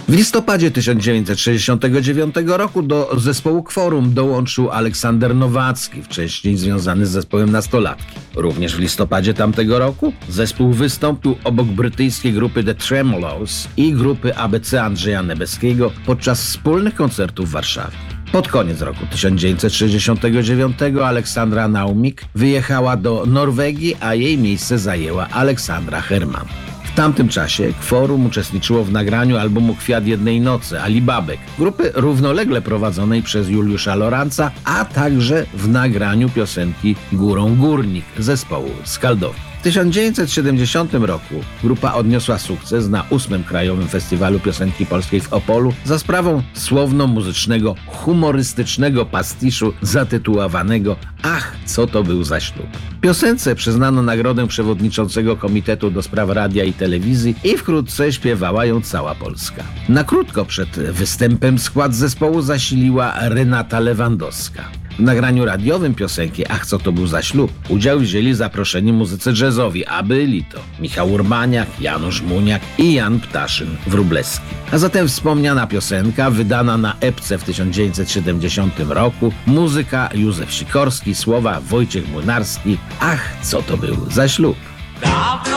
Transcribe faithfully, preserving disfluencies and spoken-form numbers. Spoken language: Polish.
W listopadzie tysiąc dziewięćset sześćdziesiątego dziewiątego roku do zespołu Kworum dołączył Aleksander Nowacki, wcześniej związany z zespołem Nastolatki. Również w listopadzie tamtego roku zespół wystąpił obok brytyjskiej grupy The Tremolos i grupy A B C Andrzeja Nebeskiego podczas wspólnych koncertów w Warszawie. Pod koniec roku tysiąc dziewięćset sześćdziesiątego dziewiątego Aleksandra Naumik wyjechała do Norwegii, a jej miejsce zajęła Aleksandra Herman. W tamtym czasie Kworum uczestniczyło w nagraniu albumu Kwiat jednej nocy Ali Babek, grupy równolegle prowadzonej przez Juliusza Loranca, a także w nagraniu piosenki Górą Górnik zespołu Skaldowi. W tysiąc dziewięćset siedemdziesiątym roku grupa odniosła sukces na ósmym Krajowym Festiwalu Piosenki Polskiej w Opolu za sprawą słowno-muzycznego, humorystycznego pastiszu zatytułowanego „Ach, co to był za ślub”. Piosence przyznano nagrodę przewodniczącego Komitetu do Spraw Radia i Telewizji i wkrótce śpiewała ją cała Polska. Na krótko przed występem skład zespołu zasiliła Renata Lewandowska. W nagraniu radiowym piosenki „Ach, co to był za ślub” udział wzięli zaproszeni muzycy jazzowi, a byli to Michał Urbaniak, Janusz Muniak i Jan Ptaszyn-Wróblewski. A zatem wspomniana piosenka, wydana na epce w tysiąc dziewięćset siedemdziesiątym roku, muzyka Józef Sikorski, słowa Wojciech Młynarski, „Ach, co to był za ślub”.